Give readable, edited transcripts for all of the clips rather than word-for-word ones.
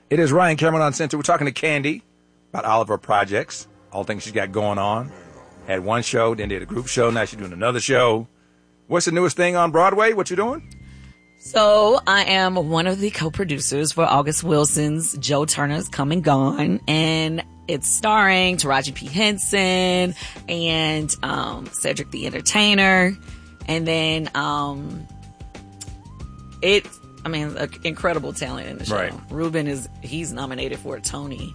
It is Ryan Cameron on Center. We're talking to Candy about all of her projects, all the things she's got going on. Had one show, then did a group show. Now she's doing another show. What's the newest thing on Broadway? What you doing? So I am one of the co-producers for August Wilson's Joe Turner's Come and Gone, and it's starring Taraji P. Henson and Cedric the Entertainer, and then incredible talent in the show. Right. Ruben he's nominated for a Tony.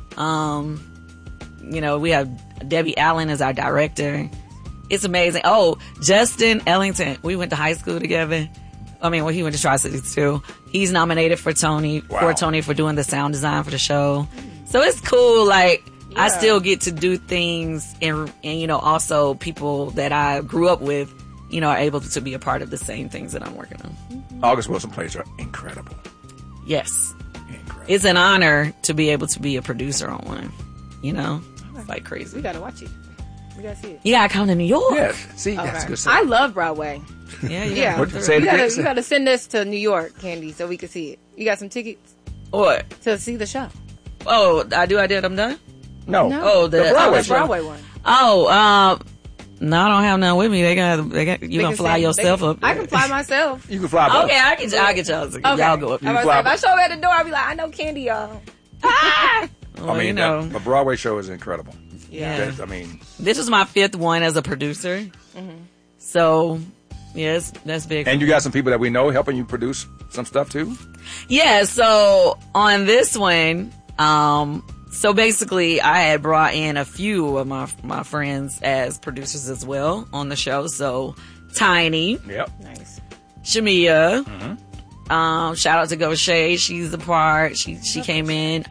We have Debbie Allen as our director. It's amazing. Oh, Justin Ellington. We went to high school together. He went to Tri-Cities too. He's nominated for Tony, for doing the sound design for the show. So it's cool. Like, I still get to do things and also people that I grew up with, are able to be a part of the same things that I'm working on. August Wilson plays are incredible. Yes. Incredible. It's an honor to be able to be a producer on one. It's like crazy. We gotta watch it. We gotta see it. You gotta come to New York. Yeah. See, that's good stuff. I love Broadway. Yeah. What'd you say? You gotta send this to New York, Candy, so we can see it. You got some tickets? What? To see the show. Oh, I did. I'm done? No. Oh, the Broadway one. Oh, no, I don't have none with me. You gonna fly yourself up? I can fly myself. You can fly by. Okay, I'll get y'all. Okay. Y'all go up. If I show up at the door, I'll be like, I know Candy, y'all. Well, a Broadway show is incredible. Yeah. This is my 5th one as a producer. Mm-hmm. So, yes, that's big. And you got some people that we know helping you produce some stuff too? Yeah, so on this one, so basically I had brought in a few of my friends as producers as well on the show. So, Tiny. Yep. Nice. Shamia. Mm-hmm. Shout out to Goshay. She's a part. She came in.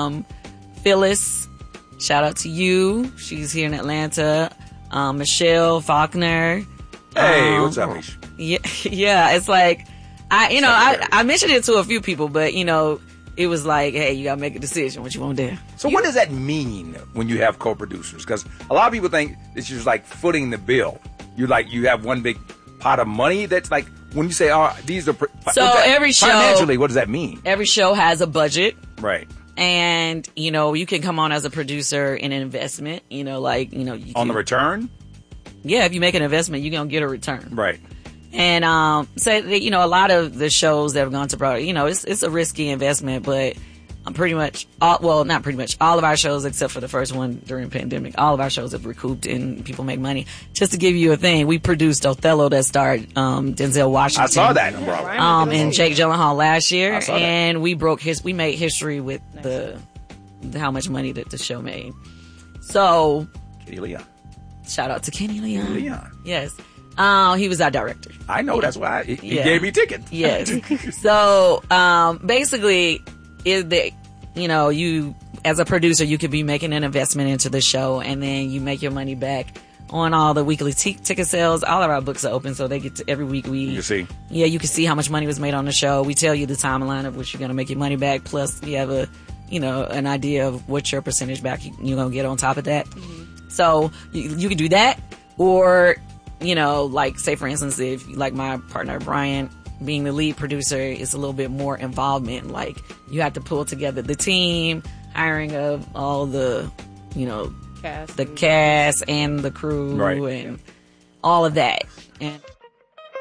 Phyllis. Shout out to you. She's here in Atlanta. Michelle Faulkner. Hey, what's up, Mish? Yeah. It's like, I mentioned it to a few people, but it was like, hey, you gotta make a decision what you want to do. So what does that mean when you have co-producers? Because a lot of people think it's just like footing the bill. You have one big pot of money that's like, when you say, these are... every show... Financially, what does that mean? Every show has a budget. Right. And, you can come on as a producer in an investment, you on the return? Yeah, if you make an investment, you're going to get a return. Right. And, a lot of the shows that have gone to Broadway, it's a risky investment, but all of our shows, except for the first one during the pandemic, all of our shows have recouped and people make money. Just to give you a thing, we produced Othello that starred Denzel Washington. I saw that in Broadway. And Jake Gyllenhaal last year. I saw that. And we made history with how much money that the show made. So, Kenny Leon. Shout out to Kenny Leon. Leon. Yes. He was our director. I know, that's why he gave me tickets. Yes. So, basically, you as a producer, you could be making an investment into the show, and then you make your money back on all the weekly ticket sales. All of our books are open, so they get to every week. You can see how much money was made on the show. We tell you the timeline of which you're going to make your money back. Plus, you have an idea of what your percentage back you're going to get on top of that. Mm-hmm. So you can do that, or say for instance, if like my partner Brian, being the lead producer, is a little bit more involvement. Like, you have to pull together the team, hiring of all the, the cast and the crew, right, and all of that. And